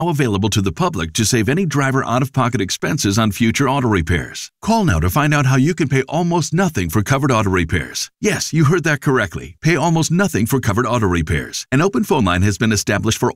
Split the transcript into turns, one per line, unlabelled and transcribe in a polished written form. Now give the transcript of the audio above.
available to the public to save any driver out-of-pocket expenses on future auto repairs. Call now to find out how you can pay almost nothing for covered auto repairs. Yes, you heard that correctly. Pay almost nothing for covered auto repairs. An open phone line has been established for